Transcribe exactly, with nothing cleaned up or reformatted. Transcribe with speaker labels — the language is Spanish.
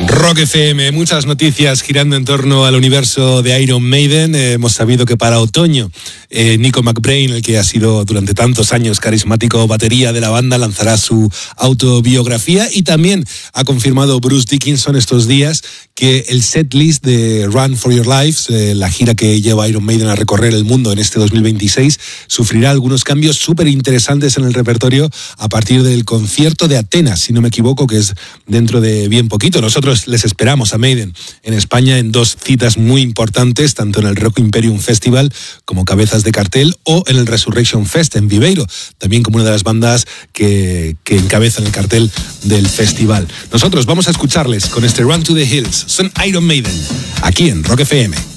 Speaker 1: Rock F M, muchas noticias girando en torno al universo de Iron Maiden. Eh, hemos sabido que para otoño eh, Nico McBrain, el que ha sido durante tantos años carismático batería de la banda, lanzará su autobiografía, y también ha confirmado Bruce Dickinson estos días que el setlist de Run for Your Lives, eh, la gira que lleva Iron Maiden a recorrer el mundo en este dos mil veintiséis, sufrirá algunos cambios súper interesantes en el repertorio a partir del concierto de Atenas, si no me equivoco, que es dentro de bien poquito. Nosotros les esperamos a Maiden en España en dos citas muy importantes, tanto en el Rock Imperium Festival como cabezas de cartel, o en el Resurrection Fest en Viveiro, también como una de las bandas que, que encabezan el cartel del festival. Nosotros vamos a escucharles con este Run to the Hills. Son Iron Maiden, aquí en Rock F M.